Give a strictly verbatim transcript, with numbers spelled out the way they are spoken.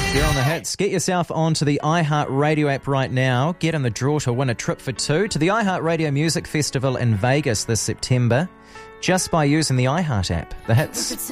You're on the hits. Get yourself onto the iHeartRadio app right now. Get in the draw to win a trip for two to the iHeartRadio Music Festival in Vegas this September just by using the iHeart app. The hits.